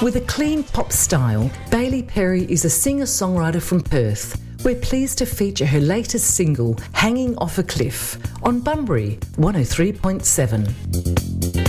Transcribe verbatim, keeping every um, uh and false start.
With a clean pop style, Bailey Perry is a singer-songwriter from Perth. We're pleased to feature her latest single, Hanging Off a Cliff, on Bunbury one oh three point seven.